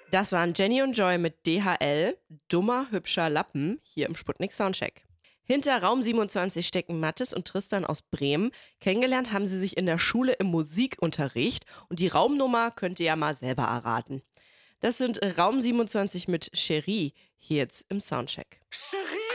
Das waren Jenny und Joy mit DHL, dummer, hübscher Lappen, hier im Sputnik Soundcheck. Hinter Raum 27 stecken Mathis und Tristan aus Bremen. Kennengelernt haben sie sich in der Schule im Musikunterricht und die Raumnummer könnt ihr ja mal selber erraten. Das sind Raum 27 mit Cherie, hier jetzt im Soundcheck. Cherie!